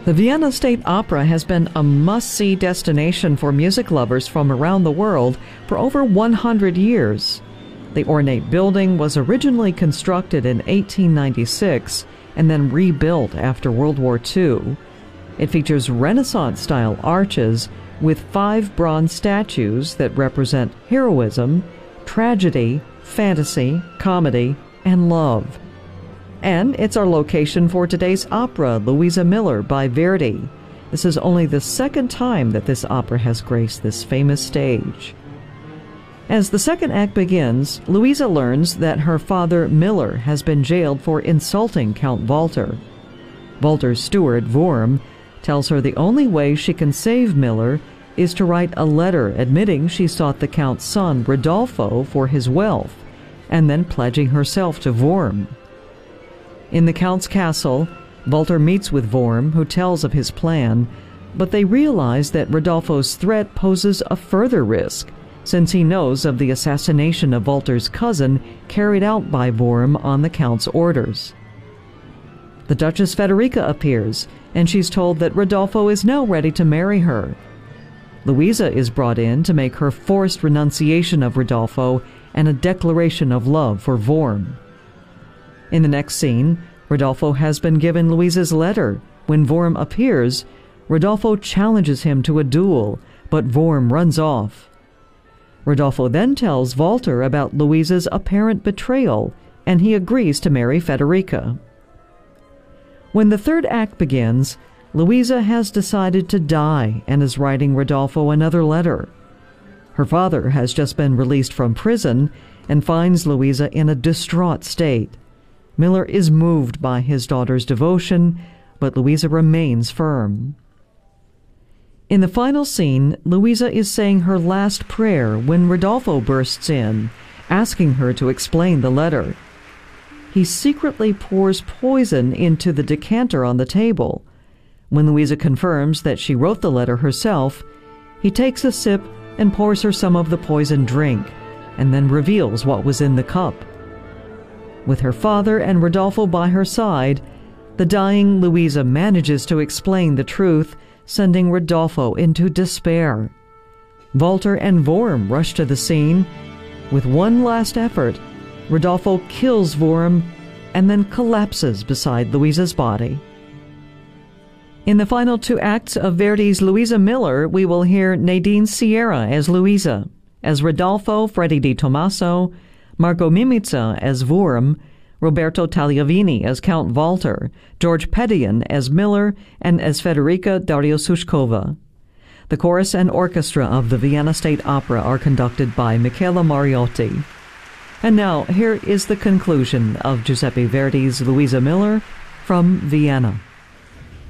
The Vienna State Opera has been a must-see destination for music lovers from around the world for over 100 years. The ornate building was originally constructed in 1896 and then rebuilt after World War II. It features Renaissance-style arches with 5 bronze statues that represent heroism, tragedy, fantasy, comedy, and love. And it's our location for today's opera, Luisa Miller by Verdi. This is only the second time that this opera has graced this famous stage. As the second act begins, Luisa learns that her father, Miller, has been jailed for insulting Count Walter. Walter's steward, Worm, tells her the only way she can save Miller is to write a letter admitting she sought the Count's son, Rodolfo, for his wealth, and then pledging herself to Worm. In the Count's castle, Walter meets with Worm, who tells of his plan, but they realize that Rodolfo's threat poses a further risk, since he knows of the assassination of Walter's cousin carried out by Worm on the Count's orders. The Duchess Federica appears, and she's told that Rodolfo is now ready to marry her. Luisa is brought in to make her forced renunciation of Rodolfo and a declaration of love for Worm. In the next scene, Rodolfo has been given Luisa's letter. When Worm appears, Rodolfo challenges him to a duel, but Worm runs off. Rodolfo then tells Walter about Luisa's apparent betrayal, and he agrees to marry Federica. When the third act begins, Luisa has decided to die and is writing Rodolfo another letter. Her father has just been released from prison and finds Luisa in a distraught state. Miller is moved by his daughter's devotion, but Luisa remains firm. In the final scene, Luisa is saying her last prayer when Rodolfo bursts in, asking her to explain the letter. He secretly pours poison into the decanter on the table. When Luisa confirms that she wrote the letter herself, he takes a sip and pours her some of the poisoned drink, and then reveals what was in the cup. With her father and Rodolfo by her side, the dying Luisa manages to explain the truth, sending Rodolfo into despair. Walter and Worm rush to the scene. With one last effort, Rodolfo kills Worm and then collapses beside Luisa's body. In the final 2 acts of Verdi's Luisa Miller, we will hear Nadine Sierra as Luisa, as Rodolfo, Freddie Di Tommaso, Marco Mimica as Worm, Roberto Tagliavini as Count Walter, George Pedian as Miller, and as Federica Dario Sushkova. The chorus and orchestra of the Vienna State Opera are conducted by Michela Mariotti. And now, here is the conclusion of Giuseppe Verdi's Luisa Miller from Vienna.